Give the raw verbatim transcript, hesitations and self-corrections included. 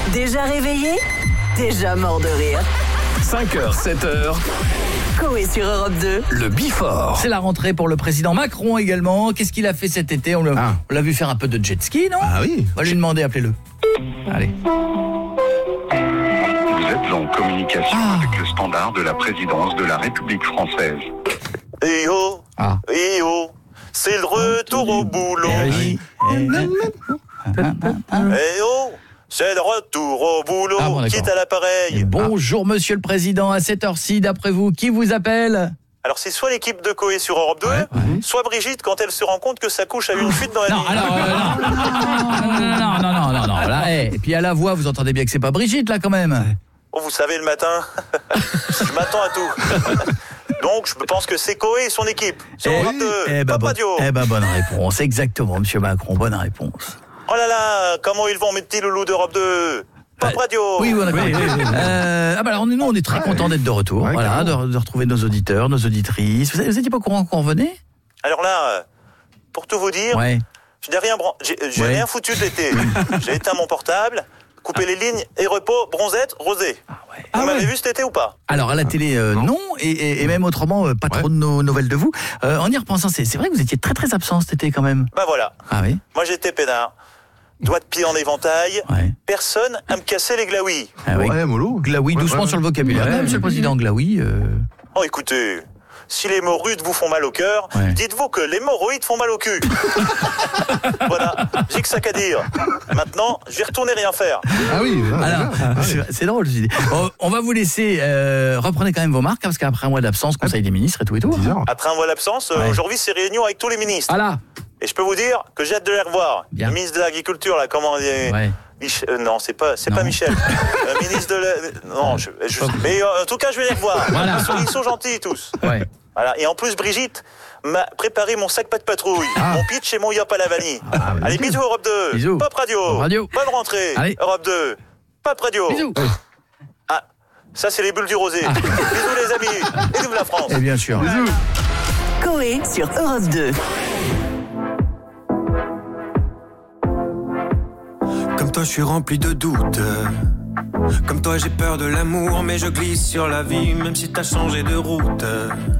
Déjà réveillé? Déjà mort de rire. cinq heures, sept heures. Coé sur Europe deux. Le Before. C'est la rentrée pour le président Macron également. Qu'est-ce qu'il a fait cet été? On l'a, Ah. on l'a vu faire un peu de jet ski, non? Ah oui. On va lui demander, appelez-le. Allez. Vous êtes en communication Ah. avec le standard de la présidence de la République française. Eh oh, Ah. eh oh, c'est le retour au boulot. Eh oui. Eh, Eh oh, c'est le retour au boulot. Ah bon, d'accord. Quitte à l'appareil. Bonjour Monsieur le Président, à cette heure-ci, d'après vous, qui vous appelle? Alors c'est soit l'équipe de Coé sur Europe deux, Ouais, ouais. soit Brigitte quand elle se rend compte que sa couche a eu une fuite dans la Non, ligne. alors, euh, non. non, non, non, non, non, là, eh, et puis à la voix, vous entendez bien que c'est pas Brigitte, là, quand même. Oh, vous savez, le matin, je m'attends à tout. Donc je pense que c'est Coé et son équipe. Sur Eh, Europe deux, eh ben, Pop bon- Radio. eh ben, bonne réponse, exactement, Monsieur Macron, bonne réponse. Oh là là, comment ils vont mes petits loulous d'Europe deux? Pop Euh, Radio. Oui, oui, on a compris. oui, oui. Euh, ah bah alors, nous, on est très contents d'être de retour, Ouais, voilà, de, carrément. de retrouver nos auditeurs, nos auditrices. Vous, vous étiez pas au courant qu'on revenait? Alors là, euh, pour tout vous dire, Ouais. je n'ai rien, bran- j'ai, j'ai Ouais. rien foutu de l'été. J'ai éteint mon portable, coupé les lignes et repos, bronzette, rosé. ouais. Vous Ah m'avez ouais. vu cet été ou pas? Alors à la télé, euh, non, et, et, et même autrement, euh, pas Ouais. trop de no- nouvelles de vous. Euh, en y repensant, c'est, c'est vrai que vous étiez très très absent cet été quand même. Bah voilà, Ah oui. moi j'étais peinard. Doigt de pied en éventail, Ouais. personne à me casser les glaouis. Ah oui. Ouais, mollo. Glaoui, Ouais, doucement ouais, sur le ouais. vocabulaire. Ouais, Ah, Monsieur le ouais. Président Glaoui. euh, Oh écoutez, si les mots rudes vous font mal au cœur, Ouais. dites-vous que l'hémorroïde font mal au cul. Voilà, j'ai que ça qu'à dire. Maintenant, je vais retourner rien faire. Ah oui. ah, Alors, déjà. Ah, c'est, c'est drôle, je dis. On, on va vous laisser. Euh, reprenez quand même vos marques, hein, parce qu'après un mois d'absence, Conseil des ministres et tout et tout. dix hein. heures. Après un mois d'absence, euh, Ouais. aujourd'hui c'est réunion avec tous les ministres. Ah là. Et je peux vous dire que j'ai hâte de les revoir. Bien. Le ministre de l'Agriculture, là, comment il est Ouais. Mich- euh, non, c'est pas, c'est Non. pas Michel. Le ministre de la... Non, je, je- mais euh, en tout cas, je vais les revoir. Voilà. Ils, sont, ils sont gentils tous. Ouais. Voilà. Et en plus, Brigitte m'a préparé mon sac pas de patrouille, mon pitch et mon yop à la vanille. Ah, bah, Allez, bisous. bisous Europe deux. Bisous. Pop Radio. Pop Radio. Bonne rentrée. Allez. Europe deux. Pop Radio. Bisous. Ah, ça c'est les bulles du rosé. Bisous les amis. Et vive la France. Et bien sûr. Coé sur Europe deux. Comme toi je suis rempli de doutes. Comme toi j'ai peur de l'amour, mais je glisse sur la vie même si t'as changé de route.